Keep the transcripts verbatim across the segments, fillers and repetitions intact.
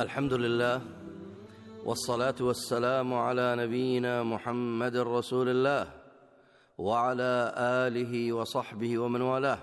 الحمد لله، والصلاة والسلام على نبينا محمد رسول الله وعلى آله وصحبه ومن والاه.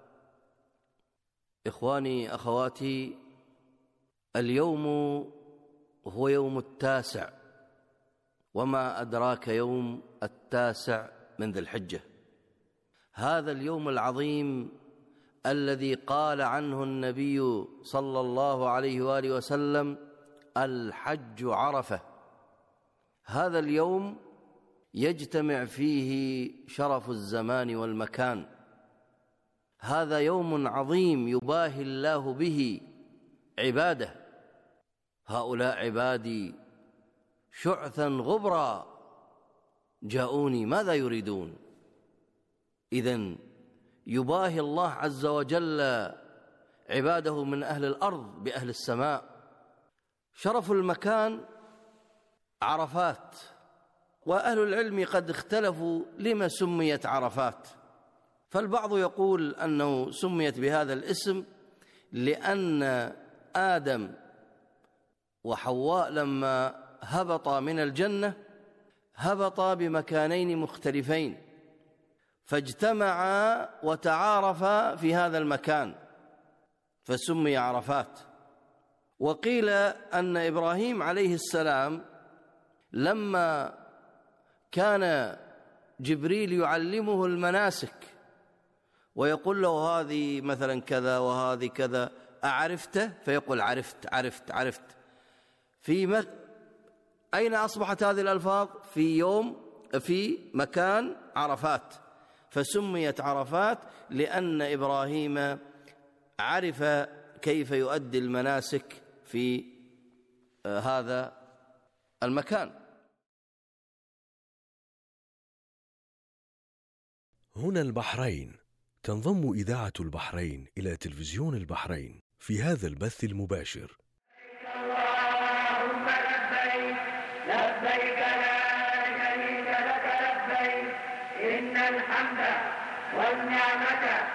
إخواني أخواتي، اليوم هو يوم التاسع، وما أدراك يوم التاسع من ذي الحجة، هذا اليوم العظيم الذي قال عنه النبي صلى الله عليه وآله وسلم: الحج عرفة. هذا اليوم يجتمع فيه شرف الزمان والمكان، هذا يوم عظيم يباهي الله به عباده. هؤلاء عبادي شعثا غبرا جاءوني ماذا يريدون. إذن يباهي الله عز وجل عباده من أهل الأرض بأهل السماء. شرف المكان عرفات، وأهل العلم قد اختلفوا لما سميت عرفات، فالبعض يقول أنه سميت بهذا الاسم لأن آدم وحواء لما هبطا من الجنة هبطا بمكانين مختلفين، فاجتمعا وتعارفا في هذا المكان فسمي عرفات. وقيل أن إبراهيم عليه السلام لما كان جبريل يعلمه المناسك ويقول له هذه مثلا كذا وهذه كذا، أعرفته؟ فيقول عرفت عرفت عرفت. في م... أين أصبحت هذه الألفاظ؟ في يوم في مكان عرفات، فسميت عرفات لأن إبراهيم عرف كيف يؤدي المناسك في هذا المكان. هنا البحرين، تنضم إذاعة البحرين إلى تلفزيون البحرين في هذا البث المباشر. اللهم لبيك لبيك لا شريك لك لبيك إن الحمد والنعمة